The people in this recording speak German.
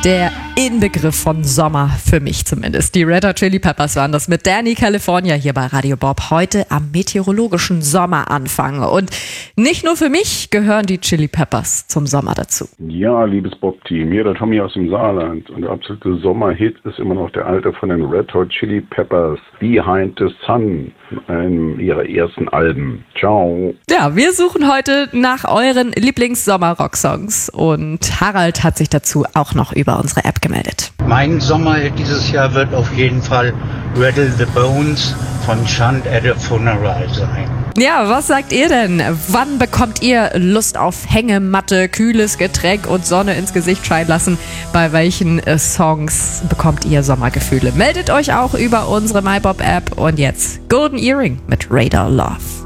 Der Inbegriff von Sommer, für mich zumindest. Die Red Hot Chili Peppers waren das mit Danny California hier bei Radio Bob heute am meteorologischen Sommeranfang. Und nicht nur für mich gehören die Chili Peppers zum Sommer dazu. Ja, liebes Bob-Team, hier der Tommy aus dem Saarland. Und der absolute Sommerhit ist immer noch der alte von den Red Hot Chili Peppers, Behind the Sun, einem ihrer ersten Alben. Ciao. Ja, wir suchen heute nach euren Lieblings-Sommer-Rock-Songs. Und Harald hat sich dazu auch noch über unsere App gemeldet. Mein Sommerhit dieses Jahr wird auf jeden Fall Rattle the Bones von Chant at a Funeral sein. Ja, was sagt ihr denn? Wann bekommt ihr Lust auf Hängematte, kühles Getränk und Sonne ins Gesicht scheinen lassen? Bei welchen Songs bekommt ihr Sommergefühle? Meldet euch auch über unsere MyBob-App. Und jetzt Golden Earring mit Radar Love.